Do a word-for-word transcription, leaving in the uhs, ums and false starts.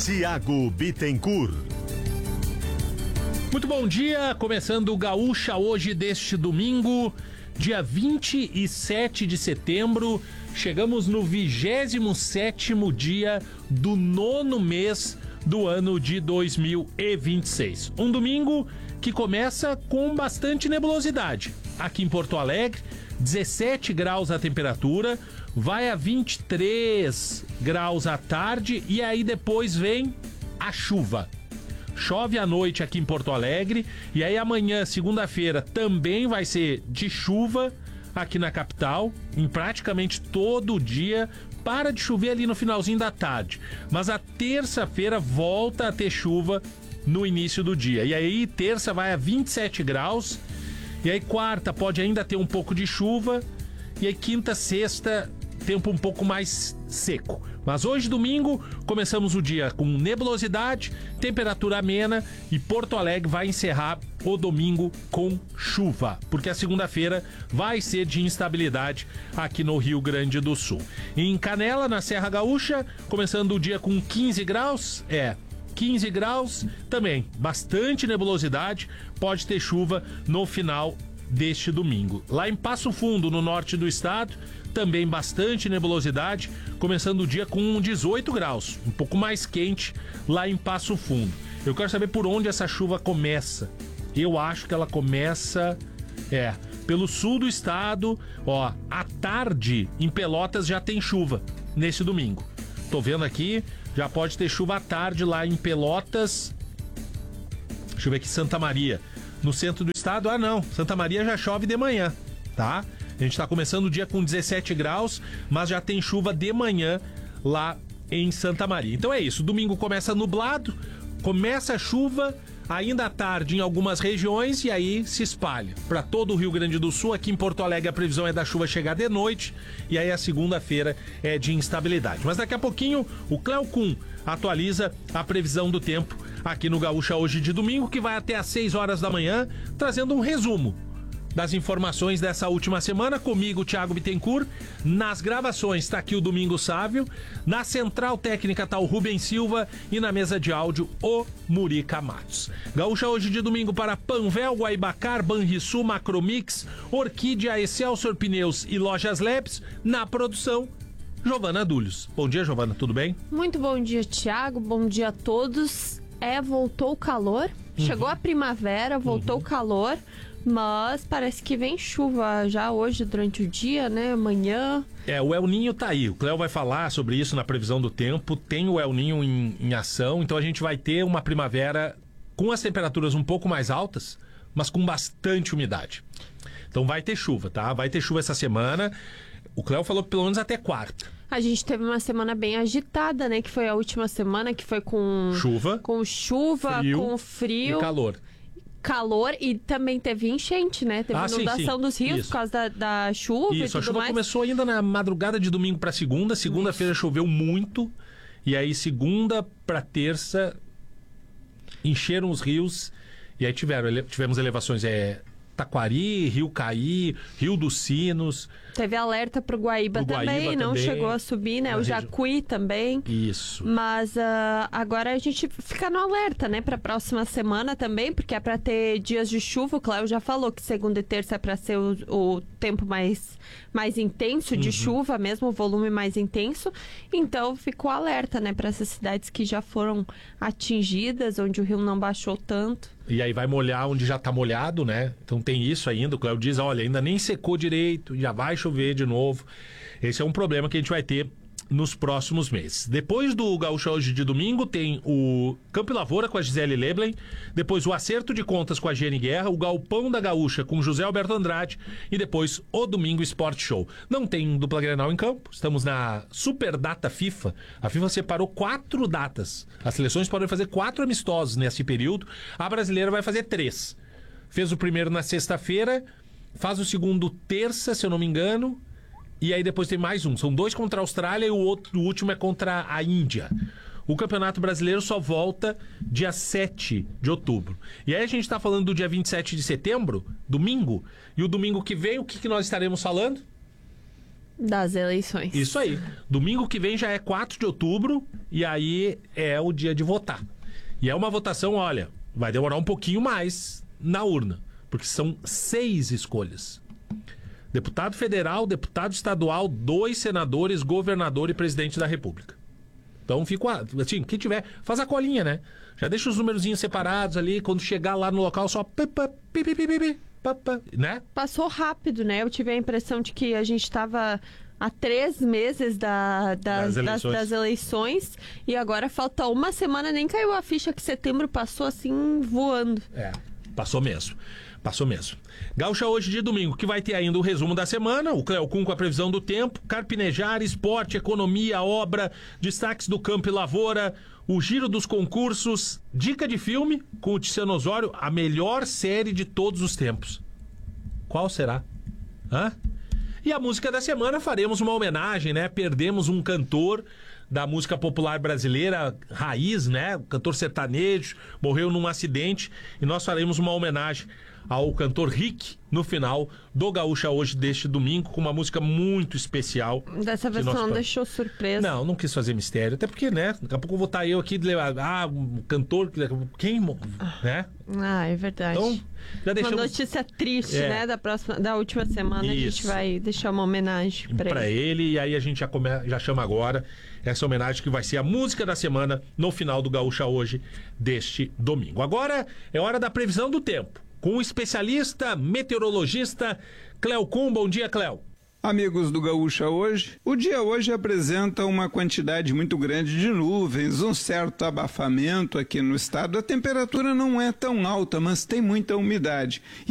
Tiago Bittencourt. Muito bom dia, começando o Gaúcha hoje deste domingo, dia vinte e sete de setembro. Chegamos no vigésimo sétimo dia do nono mês do ano de dois mil e vinte e seis. Um domingo que começa com bastante nebulosidade. Aqui em Porto Alegre, dezessete graus a temperatura, vai a vinte e três graus à tarde e aí depois vem a chuva. Chove à noite aqui em Porto Alegre e aí amanhã, segunda-feira, também vai ser de chuva aqui na capital, em praticamente todo o dia. Para de chover ali no finalzinho da tarde, mas a terça-feira volta a ter chuva no início do dia. E aí terça vai a vinte e sete graus, e aí quarta pode ainda ter um pouco de chuva, e aí quinta, sexta, tempo um pouco mais seco. Mas hoje, domingo, começamos o dia com nebulosidade, temperatura amena e Porto Alegre vai encerrar o domingo com chuva, porque a segunda-feira vai ser de instabilidade aqui no Rio Grande do Sul. Em Canela, na Serra Gaúcha, começando o dia com quinze graus, é... quinze graus, também bastante nebulosidade, pode ter chuva no final deste domingo. Lá em Passo Fundo, no norte do estado, também bastante nebulosidade, começando o dia com dezoito graus, um pouco mais quente lá em Passo Fundo. Eu quero saber por onde essa chuva começa. Eu acho que ela começa, é, pelo sul do estado, ó, à tarde em Pelotas já tem chuva nesse domingo. Tô vendo aqui, já pode ter chuva à tarde lá em Pelotas. Deixa eu ver aqui, Santa Maria. No centro do estado, ah não, Santa Maria já chove de manhã, tá? A gente tá começando o dia com dezessete graus, mas já tem chuva de manhã lá em Santa Maria. Então é isso, domingo começa nublado, começa a chuva, ainda à tarde em algumas regiões e aí se espalha para todo o Rio Grande do Sul. Aqui em Porto Alegre a previsão é da chuva chegar de noite e aí a segunda-feira é de instabilidade. Mas daqui a pouquinho o Cléo Kuhn atualiza a previsão do tempo aqui no Gaúcha hoje de domingo, que vai até às seis horas da manhã, trazendo um resumo das informações dessa última semana, comigo, Tiago Bittencourt. Nas gravações está aqui o Domingos Sávio, na central técnica está o Rubens Silva e na mesa de áudio o Murica Matos. Gaúcha hoje de domingo para Panvel, Guaibacar, Banrisul, Macromix, Orquídea, Excelsior Pneus e Lojas Labs. Na produção, Giovana Dúlios. Bom dia, Giovana, tudo bem? Muito bom dia, Tiago, bom dia a todos. É, voltou o calor, uhum. Chegou a primavera, voltou uhum. o calor, mas parece que vem chuva já hoje durante o dia, né, amanhã. É, o El Ninho tá aí, o Cléo vai falar sobre isso na previsão do tempo, tem o El Ninho em, em ação, então a gente vai ter uma primavera com as temperaturas um pouco mais altas, mas com bastante umidade. Então vai ter chuva, tá? Vai ter chuva essa semana, o Cléo falou que pelo menos até quarta. A gente teve uma semana bem agitada, né? Que foi a última semana, que foi com... Chuva. Com chuva, frio, com frio. E calor. Calor e também teve enchente, né? Teve ah, inundação sim, sim. dos rios Isso. por causa da, da chuva Isso, e tudo a chuva mais. começou ainda na madrugada de domingo para segunda. Segunda-feira choveu muito. E aí segunda para terça encheram os rios. E aí tiveram, ele, tivemos elevações... É, Taquari, Rio Caí, Rio dos Sinos. Teve alerta pro Guaíba, pro Guaíba também, não também, chegou a subir, né? O Jacuí regi... também. Isso. Mas uh, agora a gente fica no alerta, né? Pra próxima semana também, porque é pra ter dias de chuva. O Cléo já falou que segunda e terça é pra ser o, o tempo mais, mais intenso de uhum. chuva, mesmo o volume mais intenso. Então ficou alerta, né? Pra essas cidades que já foram atingidas, onde o rio não baixou tanto. E aí vai molhar onde já tá molhado, né? Então tem isso ainda. O Cléo diz, olha, ainda nem secou direito, já vai chover de novo. Esse é um problema que a gente vai ter nos próximos meses. Depois do Gaúcha hoje de domingo, tem o Campo e Lavoura com a Gisele Leblen, depois o Acerto de Contas com a Gene Guerra, o Galpão da Gaúcha com José Alberto Andrade e depois o Domingo Esporte Show. Não tem dupla Grenal em campo, estamos na Super Data FIFA. A FIFA separou quatro datas. As seleções podem fazer quatro amistosos nesse período, a brasileira vai fazer três. Fez o primeiro na sexta-feira, faz o segundo terça, se eu não me engano, e aí depois tem mais um. São dois contra a Austrália e o, outro, o último é contra a Índia. O Campeonato Brasileiro só volta dia sete de outubro. E aí a gente está falando do dia vinte e sete de setembro, domingo. E o domingo que vem, o que, que nós estaremos falando? Das eleições. Isso aí. Domingo que vem já é quatro de outubro e aí é o dia de votar. E é uma votação, olha, vai demorar um pouquinho mais na urna, porque são seis escolhas. Deputado federal, deputado estadual, dois senadores, governador e presidente da República. Então fica, assim, quem tiver, faz a colinha, né? Já deixa os numerozinhos separados ali, quando chegar lá no local só... Né? Passou rápido, né? Eu tive a impressão de que a gente estava há três meses da, das, Das eleições. Das, das eleições e agora falta uma semana, nem caiu a ficha que setembro passou assim voando. É, passou mesmo. Passou mesmo. Gaúcha hoje de domingo, que vai ter ainda o resumo da semana, o Cleocum com a previsão do tempo, Carpinejar, esporte, economia, obra, destaques do campo e lavoura, o giro dos concursos, dica de filme com o Tiziano Osório, a melhor série de todos os tempos. Qual será? Hã? E a música da semana, faremos uma homenagem, né? Perdemos um cantor da música popular brasileira, raiz, né? Cantor sertanejo, morreu num acidente e nós faremos uma homenagem ao cantor Rick no final do Gaúcha hoje deste domingo, com uma música muito especial. Dessa vez nosso... não deixou surpresa. Não, não quis fazer mistério, até porque, né, daqui a pouco eu vou estar eu aqui, ah, um cantor, quem, né? Ah, é verdade. Então, já deixamos... Uma notícia triste, é. né, da, próxima, da última semana. Isso. A gente vai deixar uma homenagem para pra ele. ele. E aí a gente já, come... já chama agora essa homenagem que vai ser a música da semana no final do Gaúcha hoje deste domingo. Agora é hora da previsão do tempo. Com o especialista meteorologista Cleocum. Bom dia, Cleo. Amigos do Gaúcha hoje, o dia hoje apresenta uma quantidade muito grande de nuvens, um certo abafamento aqui no estado. A temperatura não é tão alta, mas tem muita umidade.